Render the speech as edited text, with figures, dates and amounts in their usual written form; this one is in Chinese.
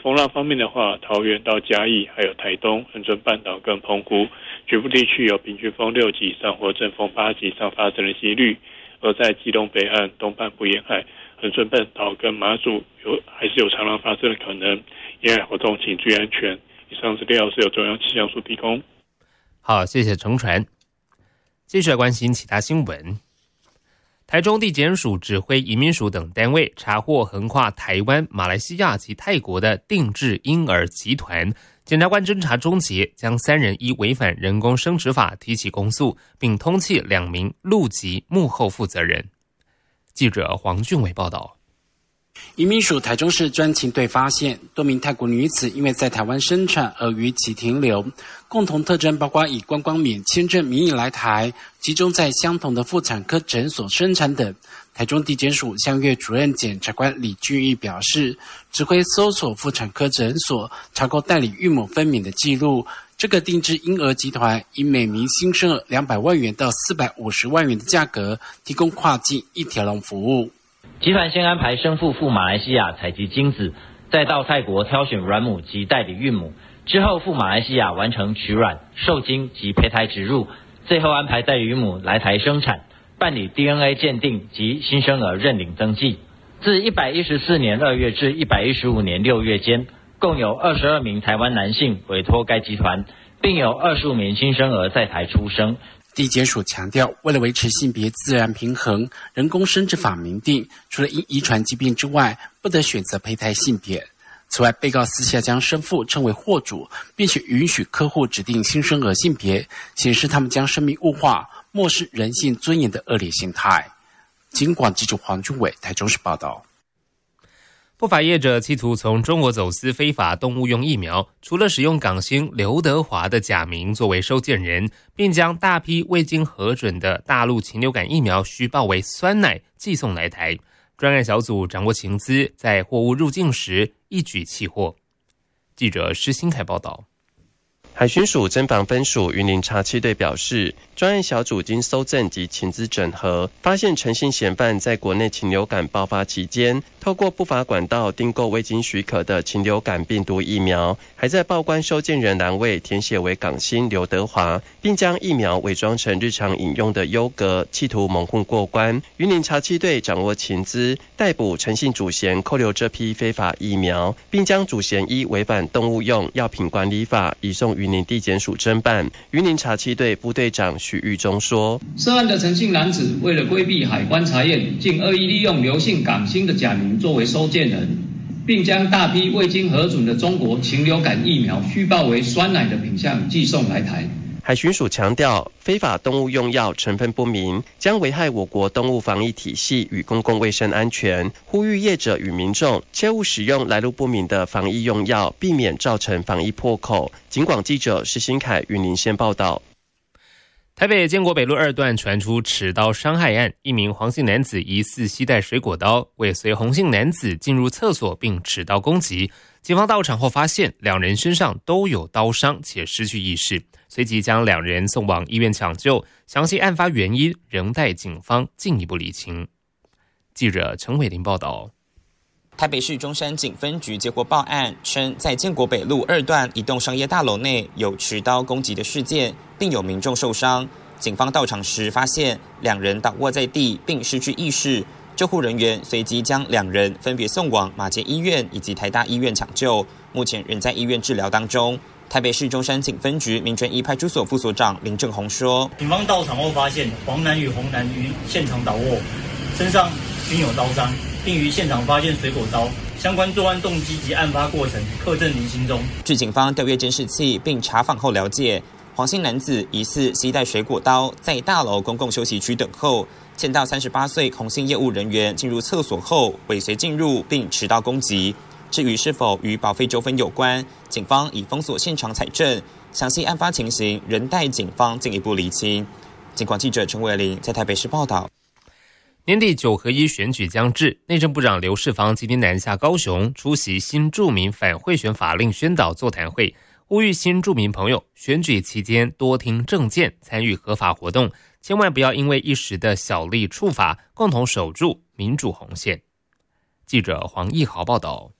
风浪方面的话，桃园到嘉义还有台东、恒春半岛跟澎湖局部地区有平均风6级以上或阵风8级以上发生的几率，而在基隆北岸、东半部沿海、恒春半岛跟马祖还是有长浪发生的可能，沿海活动请注意安全。以上资料是由中央气象署提供。 好，谢谢程传。继续来关心其他新闻。台中地检署指挥移民署等单位查获横跨台湾、马来西亚及泰国的定制婴儿集团。检察官侦查终结，将3人依违反人工生殖法提起公诉，并通缉2名陆籍幕后负责人。记者黄俊伟报道。 移民署台中市专勤队发现多名泰国女子因为在台湾生产而逾期停留，共同特征包括以观光免签证名义来台，集中在相同的妇产科诊所生产等。台中地检署相约主任检察官李俊义表示，指挥搜索妇产科诊所，查扣代理孕母分娩的记录。这个定制婴儿集团以每名新生儿200万元到450万元的价格，提供跨境一条龙服务。 集团先安排生父赴马来西亚采集精子，再到泰国挑选卵母及代理孕母，之后赴马来西亚完成取卵、受精及胚胎植入，最后安排代理孕母来台生产，办理 DNA 鉴定及新生儿认领登记。自114年2月至115年6月间，共有22名台湾男性委托该集团，并有25名新生儿在台出生。 地检署强调，为了维持性别自然平衡，人工生殖法明定，除了因遗传疾病之外，不得选择胚胎性别。此外，被告私下将生父称为货主，并且允许客户指定新生儿性别，显示他们将生命物化，漠视人性尊严的恶劣心态。警广记者黄俊伟台中市报道。 不法业者企图从中国走私非法动物用疫苗，除了使用港星刘德华的假名作为收件人，并将大批未经核准的大陆禽流感疫苗虚报为酸奶寄送来台。专案小组掌握情资，在货物入境时一举緝获。记者施新凯报道。 海巡署侦防分署云林查缉队表示，专案小组经搜证及情资整合，发现陈姓嫌犯在国内禽流感爆发期间，透过不法管道订购未经许可的禽流感病毒疫苗，还在报关收件人栏位填写为港星刘德华，并将疫苗伪装成日常饮用的优格，企图蒙混过关。云林查缉队掌握情资，逮捕陈姓主嫌，扣留这批非法疫苗，并将主嫌依违反动物用药品管理法移送云林地检署侦办。云林查缉队部队长许玉忠说， 涉案的陈姓男子为了规避海关查验，竟恶意利用刘姓港星的假名作为收件人，并将大批未经核准的中国禽流感疫苗虚报为酸奶的品项寄送来台。 海巡署强调，非法动物用药成分不明，将危害我国动物防疫体系与公共卫生安全，呼吁业者与民众切勿使用来路不明的防疫用药，避免造成防疫破口。警广记者施新凯云林县报道。 台北建国北路2段传出持刀伤害案，一名黄姓男子疑似携带水果刀尾随洪姓男子进入厕所并持刀攻击。警方到场后发现2人身上都有刀伤且失去意识，随即将2人送往医院抢救，详细案发原因仍待警方进一步厘清。记者陈伟林报道。 台北市中山警分局接获报案，称在建国北路2段一栋商业大楼内有持刀攻击的事件，并有民众受伤。警方到场时发现2人倒卧在地并失去意识，救护人员随即将2人分别送往马偕医院以及台大医院抢救，目前仍在医院治疗当中。台北市中山警分局民权一派出所副所长林正宏说， 警方到场后发现黄男与洪男于现场倒卧，身上均有刀伤，并于现场发现水果刀，相关作案动机及案发过程课证厘清中。 据警方调阅监视器并查访后了解，黄姓男子疑似携带水果刀在大楼公共休息区等候，见到38岁洪姓业务人员进入厕所后尾随进入并持刀攻击。至于是否与保费纠纷有关，警方已封锁现场采证，详细案发情形仍待警方进一步厘清。警广记者陈伟林在台北市报道。 年底9合1选举将至，内政部长刘世芳今天南下高雄出席新住民反贿选法令宣导座谈会，呼吁新住民朋友选举期间多听政见，参与合法活动，千万不要因为一时的小利触法，共同守住民主红线。记者黄义豪报道。